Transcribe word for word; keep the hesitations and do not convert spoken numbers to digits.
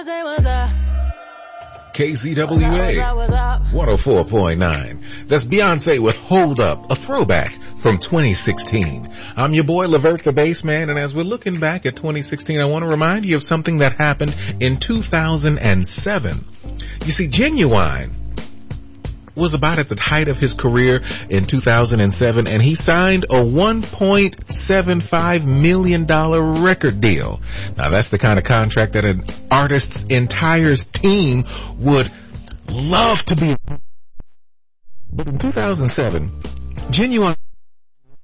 K Z W A one oh four point nine. That's Beyonce with Hold Up, a throwback from twenty sixteen. I'm your boy, Levert the Bassman, and as we're looking back at twenty sixteen, I want to remind you of something that happened in two thousand seven. You see, Genuine was about at the height of his career in two thousand seven, and he signed a one point seven five million dollars record deal. Now, that's the kind of contract that an artist's entire team would love to be. But in two thousand seven, Genuine